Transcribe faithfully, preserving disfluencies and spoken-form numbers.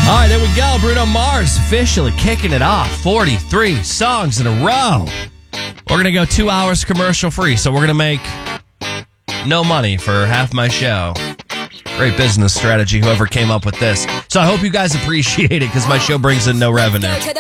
All right, there we go. Bruno Mars officially kicking it off. forty-three songs in a row. We're going to go two hours commercial free, so we're going to make no money for half my show. Great business strategy, whoever came up with this. So I hope you guys appreciate it because my show brings in no revenue.